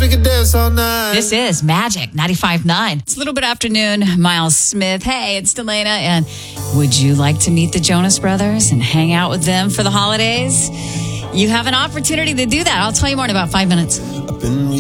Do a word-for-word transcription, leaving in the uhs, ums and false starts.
we could dance all night. This is Magic ninety-five point nine. It's a little bit afternoon. Miles Smith. Hey, it's Delana. And would you like to meet the Jonas Brothers and hang out with them for the holidays? You have an opportunity to do that. I'll tell you more in about five minutes. Up in